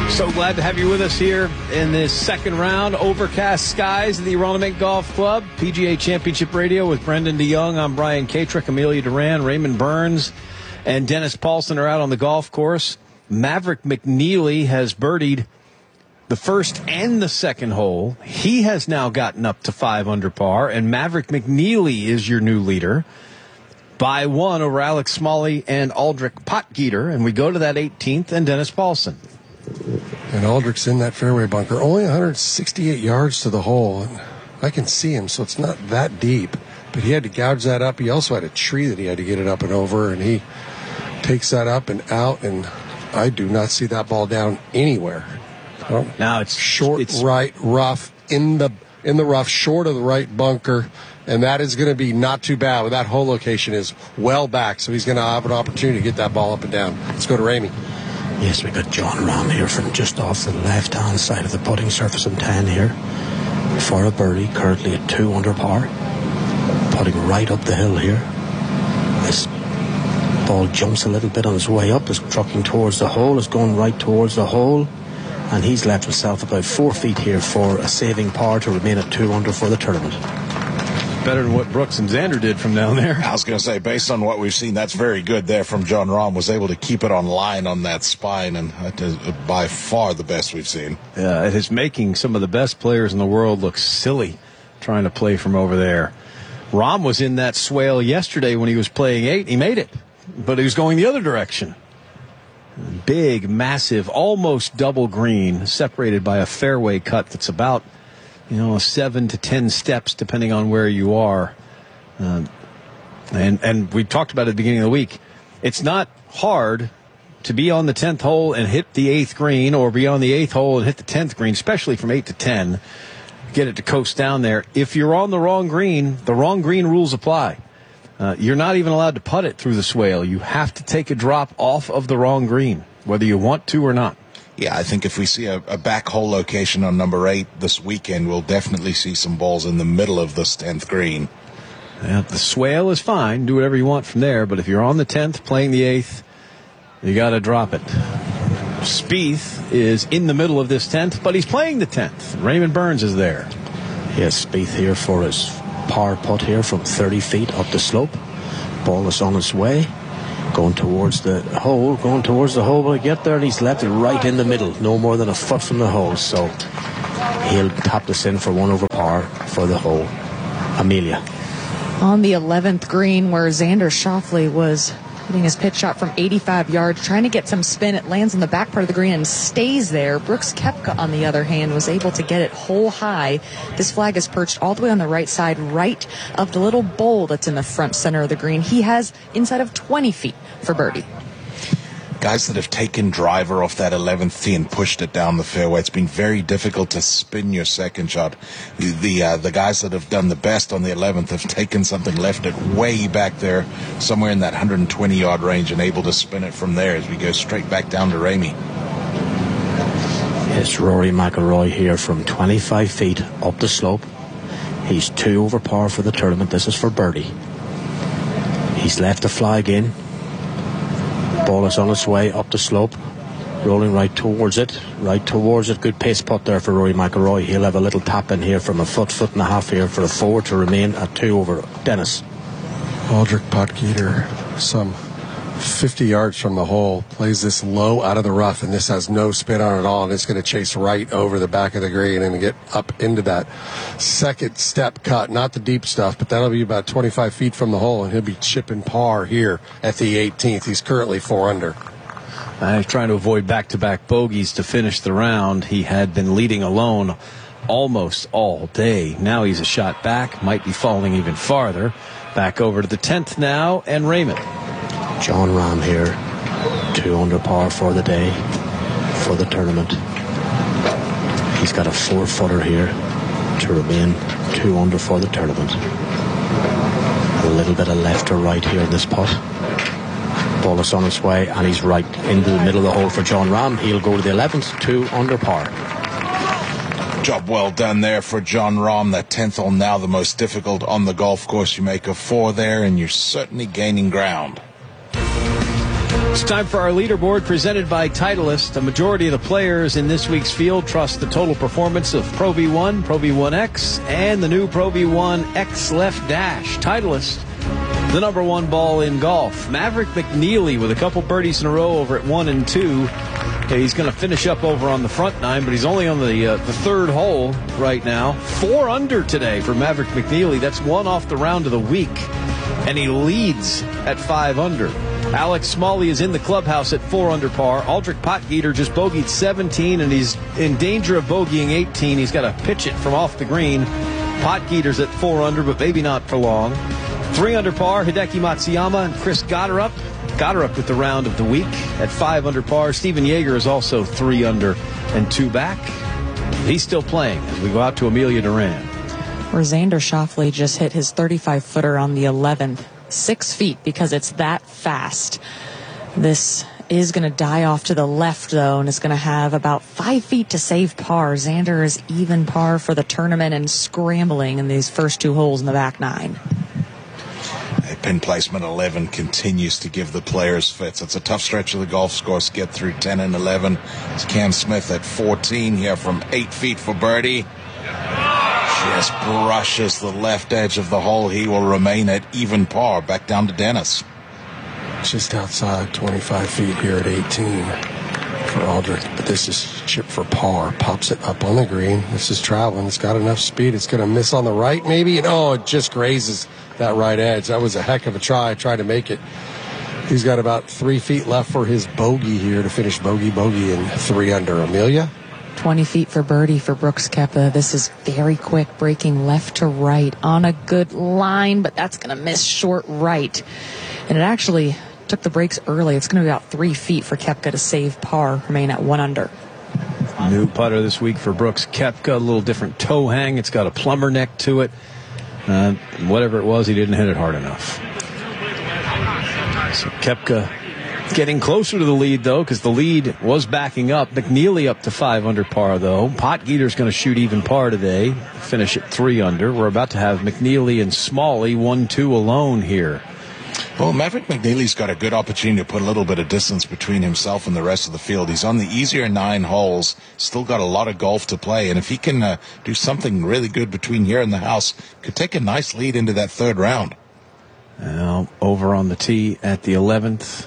So glad to have you with us here in this second round. Overcast skies at the Aronimink Golf Club. PGA Championship Radio with Brendan DeYoung. I'm Brian Katrick. Amelia Duran, Raymond Burns, and Dennis Paulson are out on the golf course. Maverick McNeely has birdied the first and the second hole. He has now gotten up to 5 under par, and Maverick McNeely is your new leader by 1 over Alex Smalley and Aldrich Potgieter. And we go to that 18th and Dennis Paulson. And Aldrich's in that fairway bunker, only 168 yards to the hole. And I can see him, so it's not that deep. But he had to gouge that up. He also had a tree that he had to get it up and over, and he takes that up and out, and I do not see that ball down anywhere. Now it's short, right, rough, in the rough, short of the right bunker, and that is going to be not too bad. That hole location is well back, so he's going to have an opportunity to get that ball up and down. Let's go to Ramey. Yes, we got John Rahm here from just off the left-hand side of the putting surface in 10 here for a birdie, currently at 2 under par. Putting right up the hill here. This ball jumps a little bit on his way up, is trucking towards the hole, is going right towards the hole, and he's left himself about 4 feet here for a saving par to remain at 2 under for the tournament. Better than what Brooks and Xander did from down there. I was going to say, based on what we've seen, that's very good there from John Rahm. Was able to keep it on line on that spine, and that is by far the best we've seen. Yeah, it is making some of the best players in the world look silly trying to play from over there. Rahm was in that swale yesterday when he was playing 8. He made it, but he was going the other direction. Big, massive, almost double green, separated by a fairway cut that's about 7 to 10 steps, depending on where you are. And we talked about it at the beginning of the week. It's not hard to be on the 10th hole and hit the 8th green, or be on the 8th hole and hit the 10th green, especially from 8 to 10. Get it to coast down there. If you're on the wrong green rules apply. You're not even allowed to putt it through the swale. You have to take a drop off of the wrong green, whether you want to or not. Yeah, I think if we see a back hole location on number 8 this weekend, we'll definitely see some balls in the middle of this 10th green. Yeah, the swale is fine. Do whatever you want from there. But if you're on the 10th, playing the 8th, you got to drop it. Spieth is in the middle of this 10th, but he's playing the 10th. Raymond Burns is there. Yes, Spieth here for his par putt here from 30 feet up the slope. Ball is on its way. Going towards the hole, but I get there and he's left it right in the middle, no more than a foot from the hole, so he'll tap this in for 1 over par for the hole. Amelia. On the 11th green, where Xander Schauffele was hitting his pitch shot from 85 yards, trying to get some spin, it lands on the back part of the green and stays there. Brooks Koepka, on the other hand, was able to get it hole high. This flag is perched all the way on the right side, right of the little bowl that's in the front center of the green. He has inside of 20 feet for birdie. Guys that have taken driver off that 11th tee and pushed it down the fairway, it's been very difficult to spin your second shot. The guys that have done the best on the 11th have taken something, left it way back there, somewhere in that 120-yard range, and able to spin it from there as we go straight back down to Ramey. It's Rory McIlroy here from 25 feet up the slope. He's 2 over par for the tournament. This is for birdie. He's left the flag in. Ball is on its way up the slope, rolling right towards it. Good pace putt there for Rory McIlroy. He'll have a little tap in here from a foot and a half here for a 4 to remain at 2 over. Dennis. Aldrich Potgieter, some 50 yards from the hole, plays this low out of the rough, and this has no spin on it at all, and it's going to chase right over the back of the green and get up into that second step cut, not the deep stuff, but that'll be about 25 feet from the hole, and he'll be chipping par here at the 18th. He's currently 4 under. He's trying to avoid back-to-back bogeys to finish the round. He had been leading alone almost all day. Now he's a shot back, might be falling even farther. Back over to the 10th now, and Raymond. John Rahm here, 2 under par for the day, for the tournament. He's got a 4-footer here to remain 2 under for the tournament. A little bit of left or right here in this putt. Ball is on its way, and he's right into the middle of the hole for John Rahm. He'll go to the 11th, 2 under par. Job well done there for John Rahm. That 10th hole now the most difficult on the golf course. You make a 4 there, and you're certainly gaining ground. It's time for our leaderboard presented by Titleist. A majority of the players in this week's field trust the total performance of Pro V1, Pro V1X, and the new Pro V1 X Left Dash. Titleist, the number one ball in golf. Maverick McNeely with a couple birdies in a row over at 1 and 2. Okay, he's going to finish up over on the front nine, but he's only on the third hole right now. 4 under today for Maverick McNeely. That's one off the round of the week, and he leads at 5 under. Alex Smalley is in the clubhouse at 4 under par. Aldrich Potgieter just bogeyed 17, and he's in danger of bogeying 18. He's got to pitch it from off the green. Potgieter's at 4 under, but maybe not for long. 3 under par, Hideki Matsuyama and Chris Gotterup. Gotterup with the round of the week at 5 under par. Steven Yeager is also 3 under and 2 back. He's still playing as we go out to Amelia Duran. Where Xander Schauffele just hit his 35-footer on the 11th. 6 feet because it's that fast. This is going to die off to the left, though, and it's going to have about 5 feet to save par. Xander is even par for the tournament and scrambling in these first 2 holes in the back 9. Pin placement 11 continues to give the players fits. It's a tough stretch of the golf course. Get through 10 and 11. It's Cam Smith at 14 here from 8 feet for birdie. Just brushes the left edge of the hole. He will remain at even par. Back down to Dennis. Just outside 25 feet here at 18 for Aldrich. But this is chip for par. Pops it up on the green. This is traveling. It's got enough speed. It's going to miss on the right maybe. And it just grazes that right edge. That was a heck of a try. Tried to make it. He's got about 3 feet left for his bogey here to finish bogey and 3 under. Amelia? 20 feet for birdie for Brooks Koepka. This is very quick, breaking left to right on a good line, but that's going to miss short right. And it actually took the breaks early. It's going to be about 3 feet for Koepka to save par, remain at 1 under. New putter this week for Brooks Koepka. A little different toe hang. It's got a plumber neck to it. Whatever it was, he didn't hit it hard enough. So Koepka getting closer to the lead, though, because the lead was backing up. McNeely up to 5 under par, though. Potgieter's going to shoot even par today, finish at 3 under. We're about to have McNeely and Smalley 1-2 alone here. Well, Maverick McNeely's got a good opportunity to put a little bit of distance between himself and the rest of the field. He's on the easier 9 holes, still got a lot of golf to play, and if he can do something really good between here and the house, could take a nice lead into that 3rd round. Now, over on the tee at the 11th.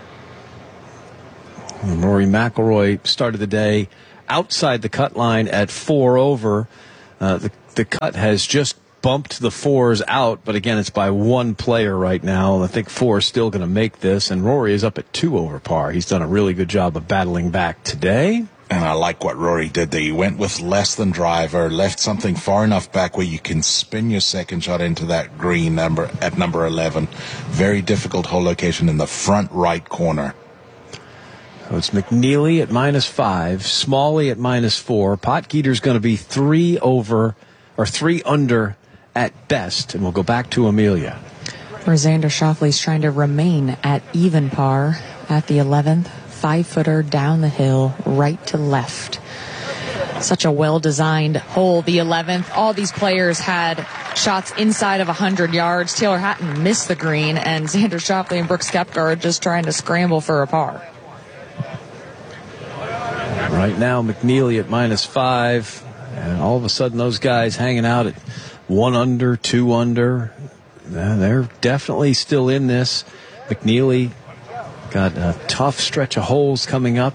Rory McIlroy started the day outside the cut line at 4 over. The cut has just bumped the 4s out, but again, it's by 1 player right now. I think 4 is still going to make this, and Rory is up at 2 over par. He's done a really good job of battling back today. And I like what Rory did there. He went with less than driver, left something far enough back where you can spin your second shot into that green number at number 11. Very difficult hole location in the front right corner. So it's McNeely at -5, Smalley at -4. Potgieter's going to be 3 under at best, and we'll go back to Amelia. Where Xander Schauffele's trying to remain at even par at the 11th. 5-footer down the hill, right to left. Such a well-designed hole, the 11th. All these players had shots inside of 100 yards. Taylor Hatton missed the green, and Xander Schauffele and Brooks Koepka are just trying to scramble for a par. Right now, McNeely at -5, and all of a sudden those guys hanging out at 1 under, 2 under. They're definitely still in this. McNeely got a tough stretch of holes coming up,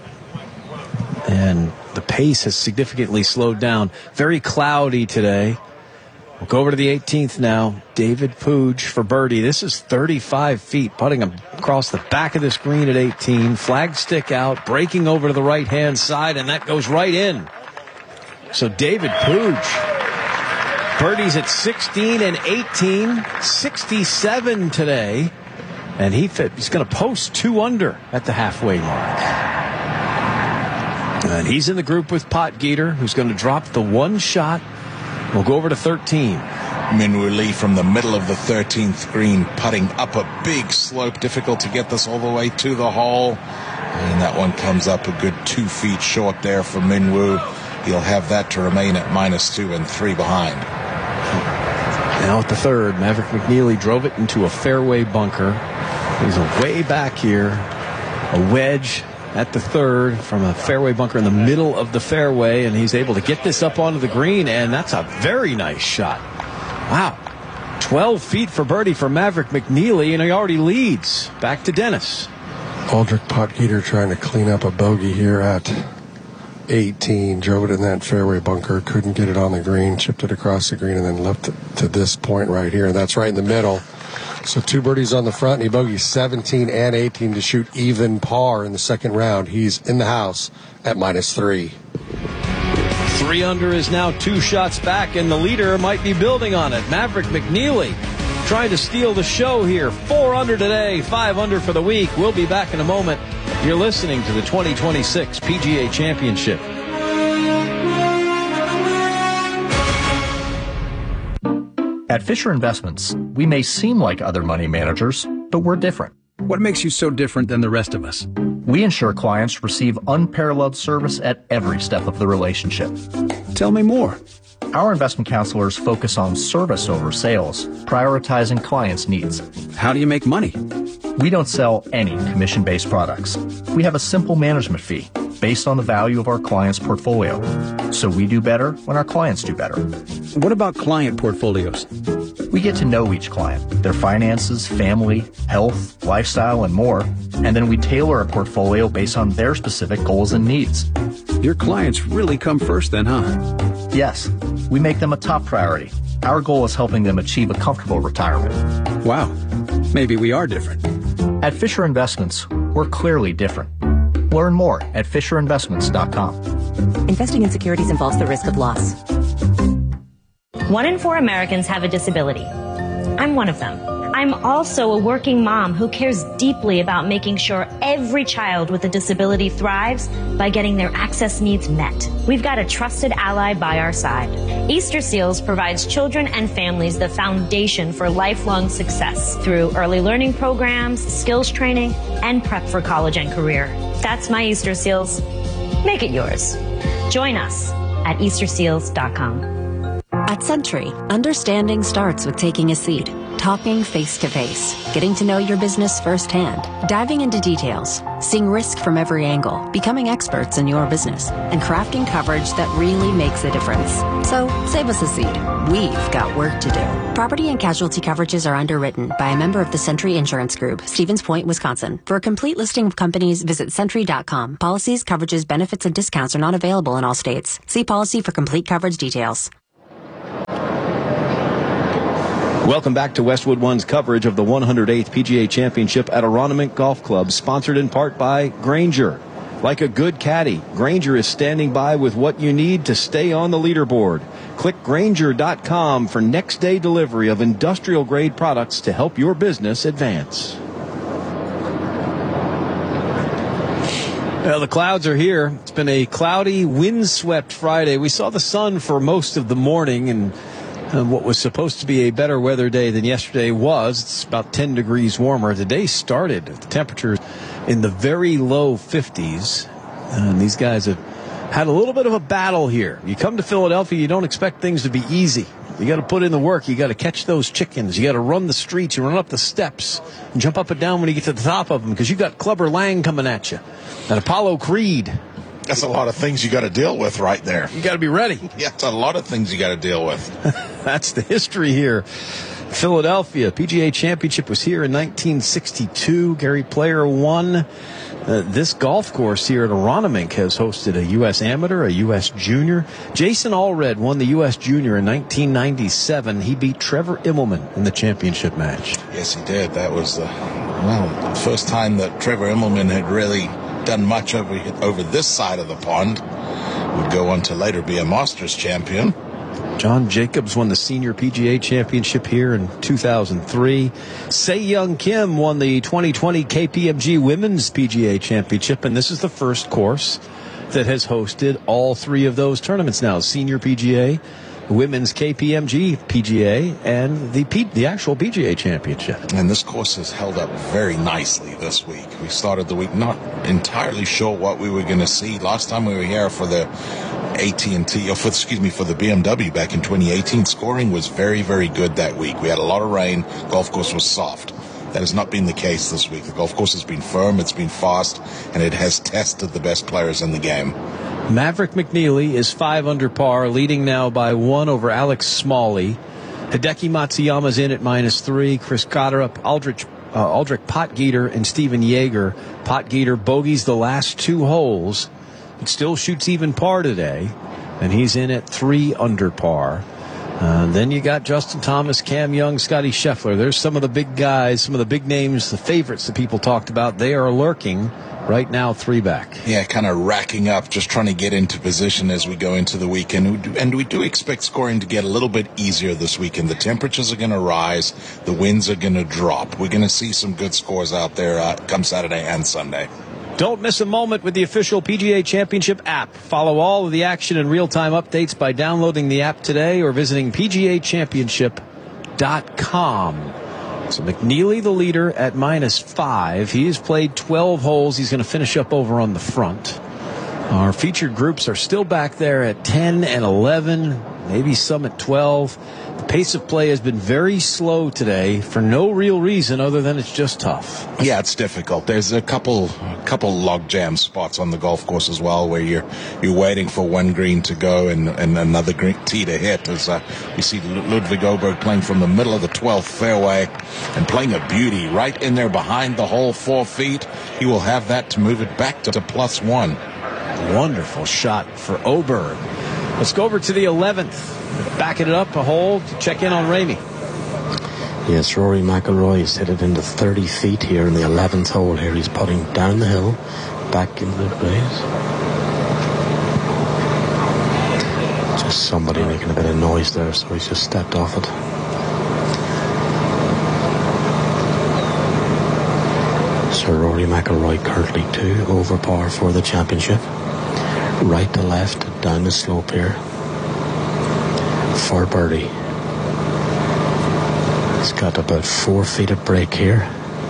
and the pace has significantly slowed down. Very cloudy today. We'll go over to the 18th now. David Puig for birdie. This is 35 feet, putting him across the back of this green at 18. Flag stick out, breaking over to the right-hand side, and that goes right in. So David Puig, birdies at 16 and 18, 67 today, and he's going to post 2 under at the halfway mark. And he's in the group with Potgieter, who's going to drop the 1 shot. We'll go over to 13. Minwoo Lee from the middle of the 13th green, putting up a big slope. Difficult to get this all the way to the hole. And that one comes up a good 2 feet short there for Minwoo. He'll have that to remain at -2 and 3 behind. Now at the 3rd, Maverick McNeely drove it into a fairway bunker. He's way back here. A wedge at the third from a fairway bunker in the middle of the fairway, and he's able to get this up onto the green, and that's a very nice shot. Wow. 12 feet for birdie for Maverick McNeely, and he already leads. Back to Dennis. Aldrich Potgieter trying to clean up a bogey here at 18. Drove it in that fairway bunker, couldn't get it on the green, chipped it across the green, and then left it to this point right here, and that's right in the middle. So 2 birdies on the front, and he bogeys 17 and 18 to shoot even par in the second round. He's in the house at -3. 3 under is now 2 shots back, and the leader might be building on it. Maverick McNeely trying to steal the show here. 4 under today, 5 under for the week. We'll be back in a moment. You're listening to the 2026 PGA Championship. At Fisher Investments, we may seem like other money managers, but we're different. What makes you so different than the rest of us? We ensure clients receive unparalleled service at every step of the relationship. Tell me more. Our investment counselors focus on service over sales, prioritizing clients' needs. How do you make money? We don't sell any commission-based products. We have a simple management fee based on the value of our client's portfolio. So we do better when our clients do better. What about client portfolios? We get to know each client, their finances, family, health, lifestyle, and more, and then we tailor a portfolio based on their specific goals and needs. Your clients really come first then, huh? Yes, we make them a top priority. Our goal is helping them achieve a comfortable retirement. Wow, maybe we are different. At Fisher Investments, we're clearly different. Learn more at FisherInvestments.com. Investing in securities involves the risk of loss. 1 in 4 Americans have a disability. I'm one of them. I'm also a working mom who cares deeply about making sure every child with a disability thrives by getting their access needs met. We've got a trusted ally by our side. Easter Seals provides children and families the foundation for lifelong success through early learning programs, skills training, and prep for college and career. That's my Easter Seals. Make it yours. Join us at EasterSeals.com. At Century, understanding starts with taking a seat, talking face to face, getting to know your business firsthand, diving into details, seeing risk from every angle, becoming experts in your business, and crafting coverage that really makes a difference. So save us a seat. We've got work to do. Property and casualty coverages are underwritten by a member of the Century Insurance Group, Stevens Point, Wisconsin. For a complete listing of companies, visit Century.com. Policies, coverages, benefits, and discounts are not available in all states. See policy for complete coverage details. Welcome back to Westwood One's coverage of the 108th PGA Championship at Aronimink Golf Club, sponsored in part by Grainger. Like a good caddy, Grainger is standing by with what you need to stay on the leaderboard. Click Grainger.com for next-day delivery of industrial-grade products to help your business advance. Well, the clouds are here. It's been a cloudy, windswept Friday. We saw the sun for most of the morning, and what was supposed to be a better weather day than yesterday was. It's about 10 degrees warmer. The day started with the temperatures in the very low 50s. And these guys have had a little bit of a battle here. You come to Philadelphia, you don't expect things to be easy. You got to put in the work. You got to catch those chickens. You got to run the streets. You run up the steps and jump up and down when you get to the top of them, because you got Clubber Lang coming at you and Apollo Creed. That's a lot of things you got to deal with right there. You got to be ready. Yeah, it's a lot of things you got to deal with. That's the history here. Philadelphia PGA Championship was here in 1962. Gary Player won. This golf course here at Aronimink has hosted a U.S. Amateur, a U.S. Junior. Jason Allred won the U.S. Junior in 1997. He beat Trevor Immelman in the championship match. Yes, he did. That was the first time that Trevor Immelman had really done much over this side of the pond. Would go on to later be a Masters champion. John Jacobs won the Senior PGA Championship here in 2003. Se-Young Kim won the 2020 KPMG Women's PGA Championship, and this is the first course that has hosted all 3 of those tournaments now: Senior PGA, Women's KPMG PGA, and the actual PGA Championship. And this course has held up very nicely this week. We started the week not entirely sure what we were going to see. Last time we were here for the for the BMW back in 2018, scoring was very, very good that week. We had a lot of rain. Golf course was soft. That has not been the case this week. The golf course has been firm, it's been fast, and it has tested the best players in the game. Maverick McNeely is 5 under par, leading now by 1 over Alex Smalley. Hideki Matsuyama's in at -3. Chris Cotterup, Aldrich Potgieter, and Steven Yeager. Potgieter bogeys the last 2 holes, but still shoots even par today, and he's in at 3 under par. Then you got Justin Thomas, Cam Young, Scotty Scheffler. There's some of the big guys, some of the big names, the favorites that people talked about. They are lurking right now, 3 back. Yeah, kind of racking up, just trying to get into position as we go into the weekend. And we do expect scoring to get a little bit easier this weekend. The temperatures are going to rise. The winds are going to drop. We're going to see some good scores out there come Saturday and Sunday. Don't miss a moment with the official PGA Championship app. Follow all of the action and real-time updates by downloading the app today or visiting PGAchampionship.com. So McNeely, the leader, at -5. He has played 12 holes. He's going to finish up over on the front. Our featured groups are still back there at 10 and 11, maybe some at 12. The pace of play has been very slow today for no real reason other than it's just tough. Yeah, it's difficult. There's a couple log jam spots on the golf course as well where you're waiting for one green to go and another green tee to hit. As we see Ludwig Oberg playing from the middle of the 12th fairway and playing a beauty right in there behind the hole, 4 feet. He will have that to move it back to +1. Wonderful shot for Oberg. Let's go over to the 11th. Backing it up a hole to check in on Ramey. Yes, Rory McIlroy is headed into 30 feet here in the 11th hole here. He's putting down the hill, back into the greens. Just somebody making a bit of noise there, so he's just stepped off it. So Rory McIlroy currently 2 over par for the championship. Right to left, down the slope here for birdie. He's got about 4 feet of break here.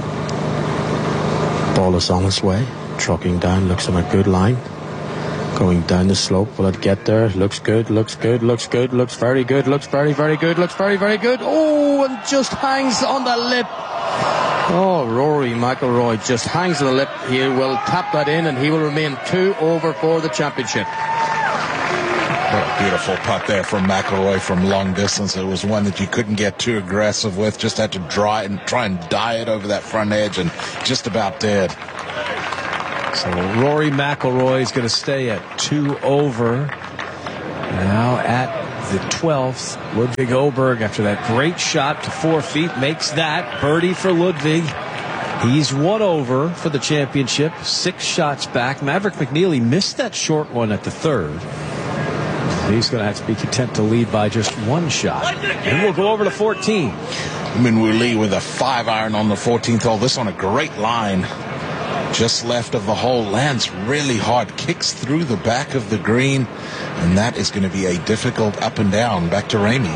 Ball is on its way, trucking down, looks on a good line. Going down the slope, will it get there? Looks good, looks good, looks good, looks very good, looks very, very good, looks very, very good. Oh, and just hangs on the lip. Oh, Rory McIlroy just hangs on the lip. He will tap that in and he will remain 2 over for the championship. What a beautiful putt there from McIlroy from long distance. It was one that you couldn't get too aggressive with. Just had to try and die it over that front edge and just about did. So Rory McIlroy is going to stay at 2 over. Now at the 12th, Ludwig Oberg, after that great shot to 4 feet, makes that birdie for Ludwig. He's 1 over for the championship, 6 shots back. Maverick McNeely missed that short one at the 3rd. He's going to have to be content to lead by just 1 shot. And we'll go over to 14. Minwoo Lee with a 5-iron on the 14th hole. This on a great line. Just left of the hole, lands really hard, kicks through the back of the green, and that is going to be a difficult up and down. Back to Ramey.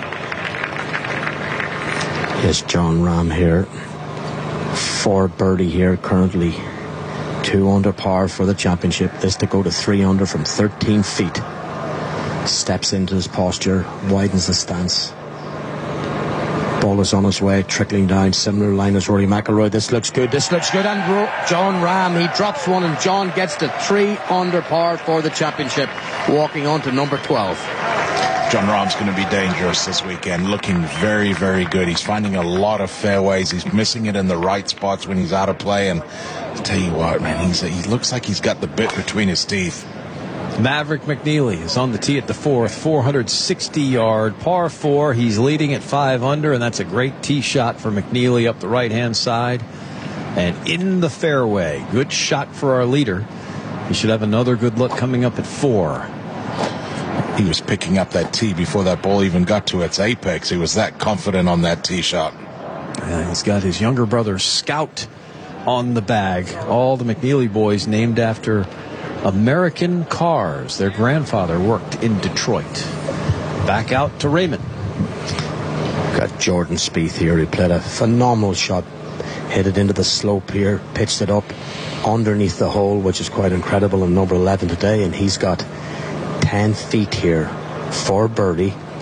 Yes, John Rahm here for birdie here, currently 2 under par for the championship. This to go to 3 under from 13 feet. Steps into his posture, widens the stance. Ball is on his way, trickling down, similar line as Rory McIlroy. This looks good, and John Rahm, he drops one, and John gets to 3 under par for the championship, walking on to number 12. John Rahm's going to be dangerous this weekend, looking very, very good. He's finding a lot of fairways. He's missing it in the right spots when he's out of play, and I'll tell you what, man, he looks like he's got the bit between his teeth. Maverick McNeely is on the tee at the 4th, 460-yard par 4. He's leading at 5 under, and that's a great tee shot for McNeely up the right-hand side. And in the fairway, good shot for our leader. He should have another good look coming up at 4. He was picking up that tee before that ball even got to its apex. He was that confident on that tee shot. He's got his younger brother, Scout, on the bag. All the McNeely boys named after American cars. Their grandfather worked in Detroit. Back out to Raymond. Got Jordan Spieth here. He played a phenomenal shot. Hit it into the slope here. Pitched it up underneath the hole, which is quite incredible, in number 11 today. And he's got 10 feet here for birdie.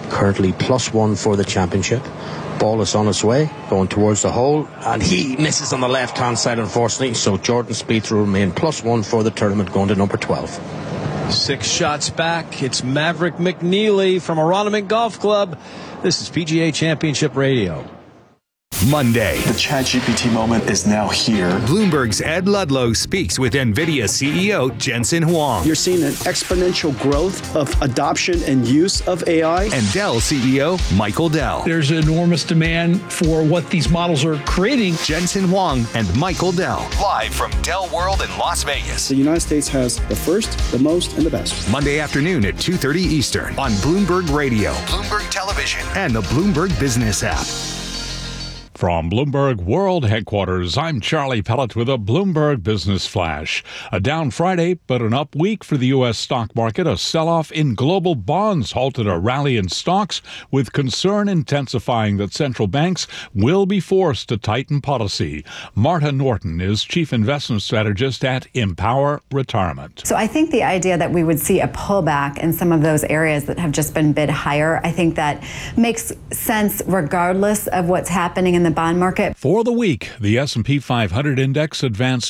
currently +1 for the championship. Ball is on its way, going towards the hole, and he misses on the left-hand side, unfortunately. So Jordan Spieth will remain +1 for the tournament, going to number 12. 6 shots back. It's Maverick McNeely from Aronimink Golf Club. This is PGA Championship Radio. Monday. The ChatGPT moment is now here. Bloomberg's Ed Ludlow speaks with NVIDIA CEO Jensen Huang. You're seeing an exponential growth of adoption and use of AI. And Dell CEO Michael Dell. There's enormous demand for what these models are creating. Jensen Huang and Michael Dell. Live from Dell World in Las Vegas. The United States has the first, the most, and the best. Monday afternoon at 2:30 Eastern on Bloomberg Radio, Bloomberg Television, and the Bloomberg Business app. From Bloomberg World Headquarters, I'm Charlie Pellet with a Bloomberg Business Flash. A down Friday, but an up week for the U.S. stock market. A sell-off in global bonds halted a rally in stocks, with concern intensifying that central banks will be forced to tighten policy. Marta Norton is Chief Investment Strategist at Empower Retirement. So I think the idea that we would see a pullback in some of those areas that have just been bid higher, I think that makes sense regardless of what's happening in the bond market. For the week, the S&P 500 index advanced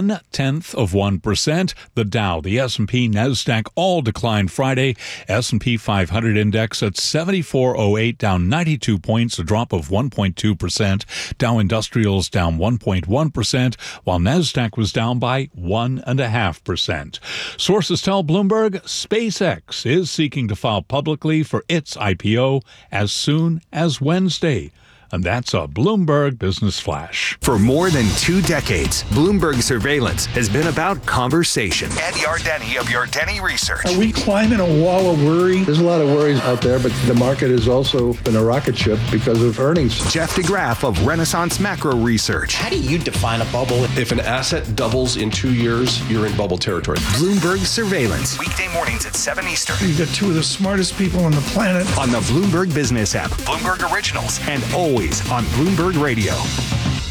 0.1%. The Dow, the S&P, NASDAQ all declined Friday. S&P 500 index at 7408, down 92 points, a drop of 1.2%. Dow Industrials down 1.1%, while NASDAQ was down by 1.5%. Sources tell Bloomberg SpaceX is seeking to file publicly for its IPO as soon as Wednesday. And that's a Bloomberg Business Flash. For more than 2 decades, Bloomberg Surveillance has been about conversation. Ed Yardeni of Yardeni Research. Are we climbing a wall of worry? There's a lot of worries out there, but the market has also been a rocket ship because of earnings. Jeff DeGraff of Renaissance Macro Research. How do you define a bubble? If an asset doubles in 2 years, you're in bubble territory. Bloomberg Surveillance. Weekday mornings at 7 Eastern. You've got 2 of the smartest people on the planet. On the Bloomberg Business app, Bloomberg Originals, and always on Bloomberg Radio.